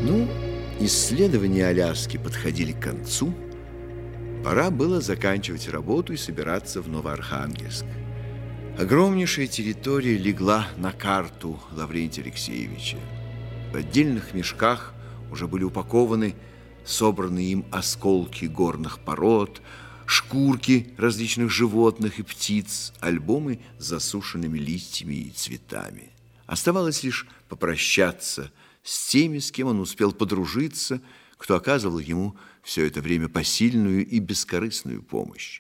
Ну, исследования Аляски подходили к концу. Пора было заканчивать работу и собираться в Новоархангельск. Огромнейшая территория легла на карту Лаврентия Алексеевича. В отдельных мешках уже были упакованы собранные им осколки горных пород, шкурки различных животных и птиц, альбомы с засушенными листьями и цветами. Оставалось лишь попрощаться с теми, с кем он успел подружиться, кто оказывал ему все это время посильную и бескорыстную помощь.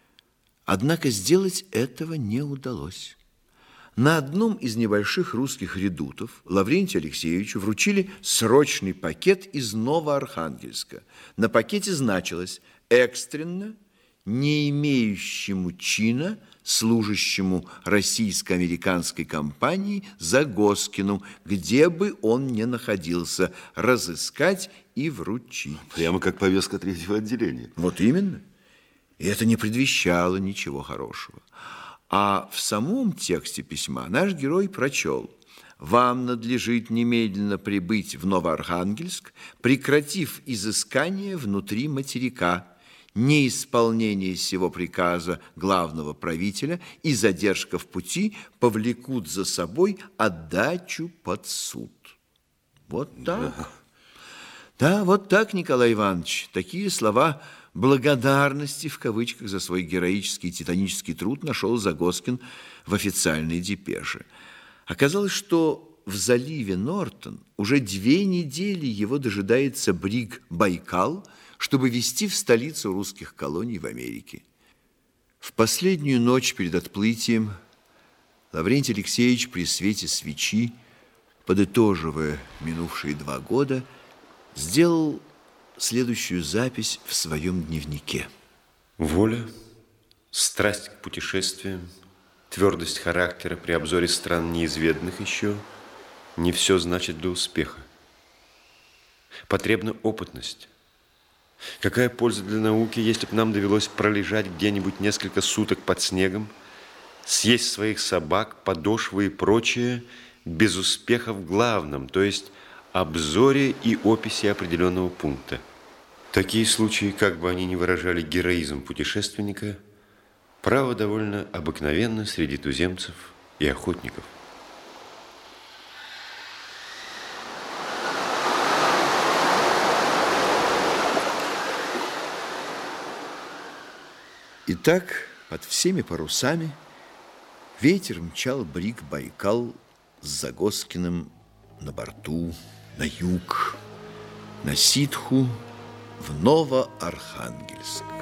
Однако сделать этого не удалось. На одном из небольших русских редутов Лаврентию Алексеевичу вручили срочный пакет из Новоархангельска. На пакете значилось: экстренно, не имеющему чина, служащему российско-американской компании Загоскину, где бы он ни находился, разыскать и вручить. Прямо как повестка третьего отделения. Вот именно. И это не предвещало ничего хорошего. А в самом тексте письма наш герой прочел: «Вам надлежит немедленно прибыть в Новоархангельск, прекратив изыскание внутри материка. Неисполнение сего приказа главного правителя и задержка в пути повлекут за собой отдачу под суд». Вот так. Да, вот так, Николай Иванович. Такие слова благодарности в кавычках за свой героический титанический труд нашел Загоскин в официальной депеше. Оказалось, что в заливе Нортон уже 2 недели его дожидается бриг «Байкал», чтобы везти в столицу русских колоний в Америке. В последнюю ночь перед отплытием Лаврентий Алексеевич при свете свечи, подытоживая минувшие 2 года, сделал следующую запись в своем дневнике. Воля, страсть к путешествиям, твердость характера при обзоре стран неизведанных еще не все значит для успеха. Потребна опытность. Какая польза для науки, если бы нам довелось пролежать где-нибудь несколько суток под снегом, съесть своих собак, подошвы и прочее, без успеха в главном, то есть обзоре и описи определенного пункта. Такие случаи, как бы они ни выражали героизм путешественника, право довольно обыкновенно среди туземцев и охотников. Итак, под всеми парусами ветер мчал бриг «Байкал» с Загоскиным на борту на юг, на ситху, в Новоархангельск.